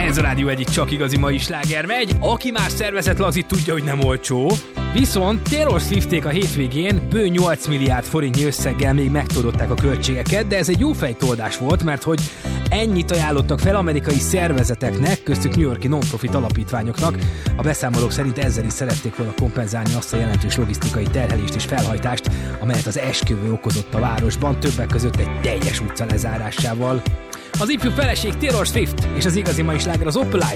Ez a rádió egyik csak igazi mai sláger megy. Aki más szervezet lazít, tudja, hogy nem olcsó. Viszont Taylor Swifték a hétvégén bő 8 milliárd forintnyi összeggel még megtudották a költségeket, de ez egy jó fejtoldás volt, mert hogy ennyit ajánlottak fel amerikai szervezeteknek, köztük New York-i non-profit alapítványoknak. A beszámolók szerint ezzel is szerették volna kompenzálni azt a jelentős logisztikai terhelést és felhajtást, amelyet az esküvő okozott a városban, többek között egy teljes utca lezárásával. Az ifjú feleség Taylor Swift és az igazi mai sláger az Opalite